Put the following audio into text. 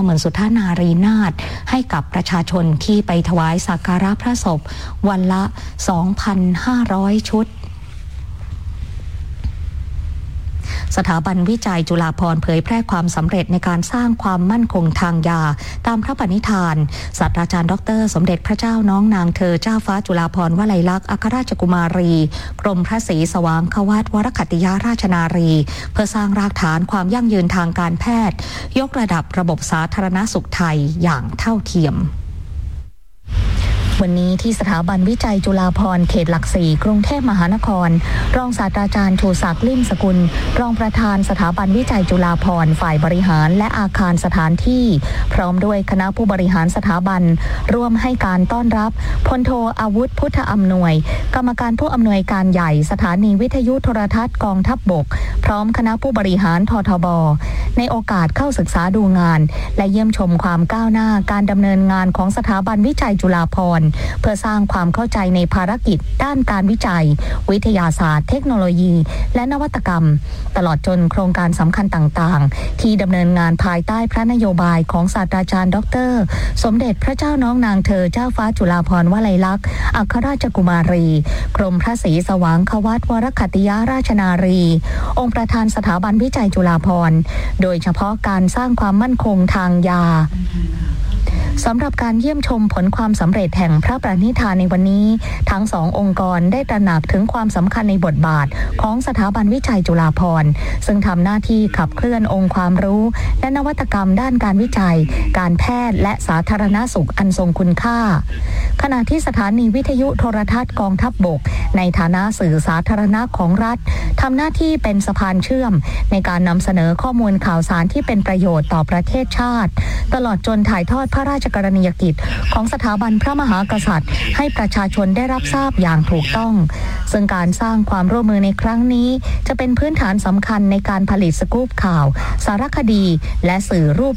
สุทธานารีนาถให้กับประชาชนที่ไปถวายสักการะพระศพวันละ 2,500 ชุดสถาบันวิจัยจุฬาภรณ์เผยแพร่ความสำเร็จในการสร้างความมั่นคงทางยาตามพระปณิธานศาสตราจารย์ดร.สมเด็จพระเจ้าน้องนางเธอเจ้าฟ้าจุฬาภรณ์วลัยลักษณ์อัครราชกุมารีกรมพระศรีสว่างควัตวรขัตติยราชนารีเพื่อสร้างรากฐานความยั่งยืนทางการแพทย์ยกระดับระบบสาธารณสุขไทยอย่างเท่าเทียมวันนี้ที่สถาบันวิจัยจุฬาภรณ์เขตหลักสี่กรุงเทพมหานครรองศาสตราจารย์ชูศักดิ์ลิ่มสกุลรองประธานสถาบันวิจัยจุฬาภรณ์ฝ่ายบริหารและอาคารสถานที่พร้อมด้วยคณะผู้บริหารสถาบันร่วมให้การต้อนรับพลโทอาวุธพุทธอำนวยกรรมการผู้อำนวยการใหญ่สถานีวิทยุโทรทัศน์กองทัพบกพร้อมคณะผู้บริหารททบในโอกาสเข้าศึกษาดูงานและเยี่ยมชมความก้าวหน้าการดำเนินงานของสถาบันวิจัยจุฬาภรณ์เพื่อสร้างความเข้าใจในภารกิจด้านการวิจัยวิทยาศาสตร์เทคโนโลยีและนวัตกรรมตลอดจนโครงการสำคัญต่างๆที่ดำเนินงานภายใต้พระนโยบายของศาสตราจารย์ดร.สมเด็จพระเจ้าน้องนางเธอเจ้าฟ้าจุฬาภรณ์วลัยลักษณ์อัครราชกุมารีกรมพระศรีสว่างควัตวรขัตติยราชนารีองค์ประธานสถาบันวิจัยจุฬาภรณ์โดยเฉพาะการสร้างความมั่นคงทางยาสำหรับการเยี่ยมชมผลความสำเร็จแห่งพระปณิธานในวันนี้ทั้งสององค์กรได้ตระหนักถึงความสำคัญในบทบาทของสถาบันวิจัยจุฬาภรณ์ซึ่งทำหน้าที่ขับเคลื่อนองค์ความรู้และนวัตกรรมด้านการวิจัยการแพทย์และสาธารณสุขอันทรงคุณค่าขณะที่สถานีวิทยุโทรทัศน์กองทัพบกในฐานะสื่อสาธารณะของรัฐทำหน้าที่เป็นสะพานเชื่อมในการนำเสนอข้อมูลข่าวสารที่เป็นประโยชน์ต่อประเทศชาติตลอดจนถ่ายทอดพระราชกรณียกิจของสถาบันพระมหากษัตริย์ให้ประชาชนได้รับทราบอย่างถูกต้องซึ่งการสร้างความร่วมมือในครั้งนี้จะเป็นพื้นฐานสำคัญในการผลิตสกู๊ปข่าวสารคดีและสื่อรูป